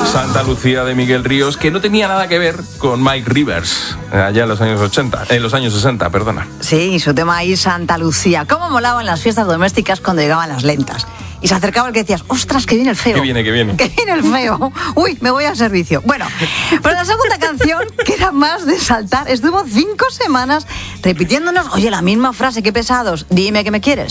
Santa Lucía de Miguel Ríos, que no tenía nada que ver con Mike Rivers, allá en los años 60, perdona. Sí, su tema ahí, Santa Lucía. ¿Cómo molaban las fiestas domésticas cuando llegaban las lentas? Y se acercaba el que decías, ostras, que viene el feo. Que viene. Que viene el feo. Uy, me voy al servicio. Bueno, pero la segunda canción, que era más de saltar, estuvo 5 semanas repitiéndonos, oye, la misma frase, qué pesados, dime que me quieres.